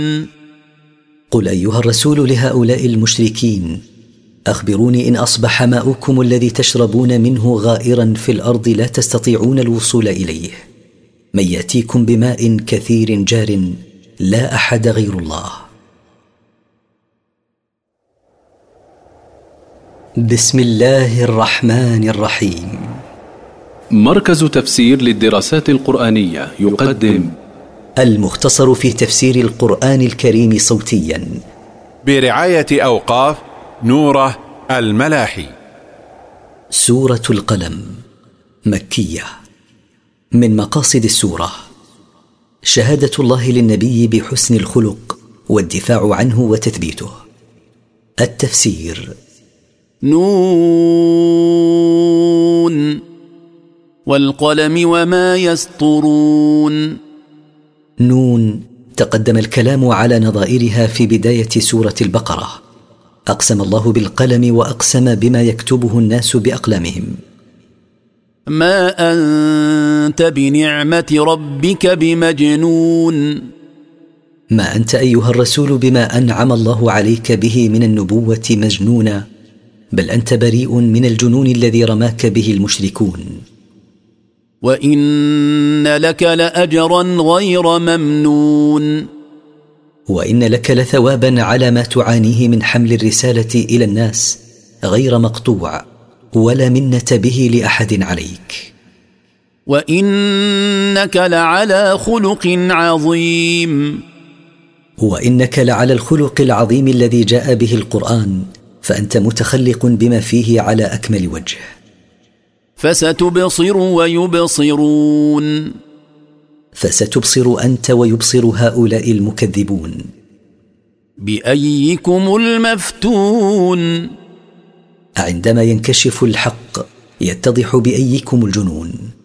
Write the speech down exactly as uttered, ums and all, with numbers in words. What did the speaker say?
قل أيها الرسول لهؤلاء المشركين: أخبروني إن أصبح ماؤكم الذي تشربون منه غائرا في الأرض لا تستطيعون الوصول إليه، من يأتيكم بماء كثير جار لا أحد غير الله. بسم الله الرحمن الرحيم. مركز تفسير للدراسات القرآنية يقدم المختصر في تفسير القرآن الكريم صوتيا برعاية أوقاف نوره الملاحي. سورة القلم، مكية. من مقاصد السورة شهادة الله للنبي بحسن الخلق والدفاع عنه وتثبيته. التفسير: نون والقلم وما يسطرون. نون تقدم الكلام على نظائرها في بداية سورة البقرة. أقسم الله بالقلم وأقسم بما يكتبه الناس بأقلامهم. ما أنت بنعمة ربك بمجنون. ما أنت أيها الرسول بما أنعم الله عليك به من النبوة مجنونا، بل أنت بريء من الجنون الذي رماك به المشركون. وإن لك لأجرا غير ممنون. وإن لك لثوابا على ما تعانيه من حمل الرسالة إلى الناس غير مقطوع، ولا منة به لأحد عليك. وإنك لعلى خلق عظيم. وإنك لعلى الخلق العظيم الذي جاء به القرآن، فأنت متخلق بما فيه على أكمل وجه. فستبصر ويبصرون. فستبصر أنت ويبصر هؤلاء المكذبون. بأيكم المفتون. عندما ينكشف الحق يتضح بأيكم الجنون.